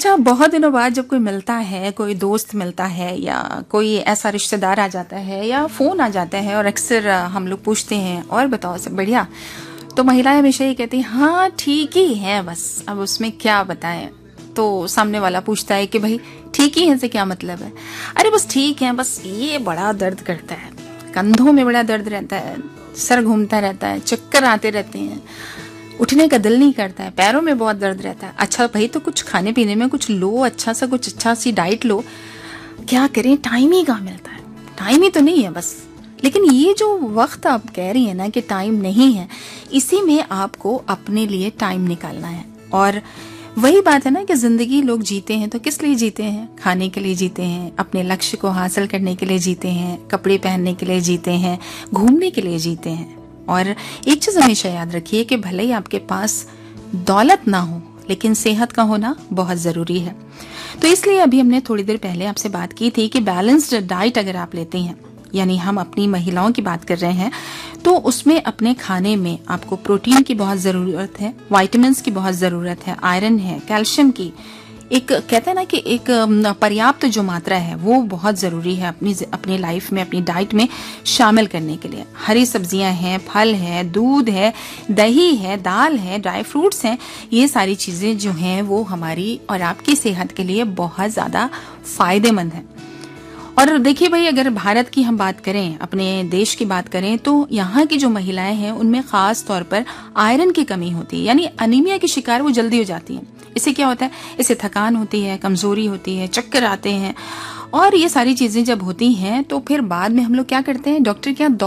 अच्छा, बहुत दिनों बाद जब कोई मिलता है, कोई दोस्त मिलता है या कोई ऐसा रिश्तेदार आ जाता है या फ़ोन आ जाता है और अक्सर हम लोग पूछते हैं और बताओ सब बढ़िया, तो महिलाएं हमेशा ये कहती हैं हाँ ठीक ही है, बस अब उसमें क्या बताएं। तो सामने वाला पूछता है कि भाई ठीक ही है से क्या मतलब है? अरे बस ठीक है, बस ये बड़ा दर्द करता है, कंधों में बड़ा दर्द रहता है, सर घूमता रहता है, चक्कर आते रहते हैं, उठने का दिल नहीं करता है, पैरों में बहुत दर्द रहता है। अच्छा भाई, तो कुछ खाने पीने में कुछ लो, कुछ अच्छा सी डाइट लो। क्या करें, टाइम ही कहाँ मिलता है, टाइम ही तो नहीं है बस। लेकिन ये जो वक्त आप कह रही है ना कि टाइम नहीं है, इसी में आपको अपने लिए टाइम निकालना है। और वही बात है ना कि जिंदगी लोग जीते हैं तो किस लिए जीते हैं? खाने के लिए जीते हैं, अपने लक्ष्य को हासिल करने के लिए जीते हैं, कपड़े पहनने के लिए जीते हैं, घूमने के लिए जीते हैं। और एक चीज हमेशा याद रखिए कि भले ही आपके पास दौलत ना हो, लेकिन सेहत का होना बहुत जरूरी है। तो इसलिए अभी हमने थोड़ी देर पहले आपसे बात की थी कि बैलेंस्ड डाइट अगर आप लेते हैं, यानी हम अपनी महिलाओं की बात कर रहे हैं, तो उसमें अपने खाने में आपको प्रोटीन की बहुत जरूरत है, विटामिन्स की बहुत जरूरत है, आयरन है, कैल्शियम की एक कहते हैं ना कि एक पर्याप्त जो मात्रा है वो बहुत जरूरी है अपनी लाइफ में, अपनी डाइट में शामिल करने के लिए। हरी सब्जियां हैं, फल है, दूध है, दही है, दाल है, ड्राई फ्रूट्स हैं, ये सारी चीजें जो हैं वो हमारी और आपकी सेहत के लिए बहुत ज्यादा फायदेमंद है। और देखिए भाई, अगर भारत की हम बात करें, अपने देश की बात करें, तो यहाँ की जो महिलाएं हैं उनमें खास तौर पर आयरन की कमी होती है, यानी अनीमिया की शिकार वो जल्दी हो जाती हैं। इससे क्या होता है, इससे थकान होती है, कमजोरी होती है, चक्कर आते हैं, और ये सारी चीजें जब होती हैं तो फिर बाद में हम लोग क्या करते हैं, डॉक्टर के यहाँ